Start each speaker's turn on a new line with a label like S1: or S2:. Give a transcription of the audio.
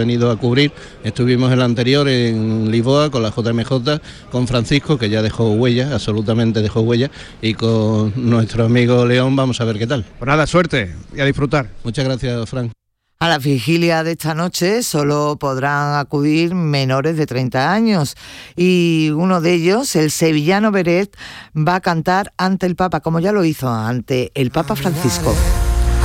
S1: venido a cubrir. Estuvimos el anterior en Lisboa con la JMJ, con Francisco, que ya dejó huella, absolutamente dejó huella, y con nuestro amigo León vamos a ver qué tal.
S2: Pues nada, suerte y a disfrutar.
S1: Muchas gracias, Fran.
S3: A la vigilia de esta noche solo podrán acudir menores de 30 años y uno de ellos, el sevillano Beret, va a cantar ante el Papa, como ya lo hizo ante el Papa Francisco.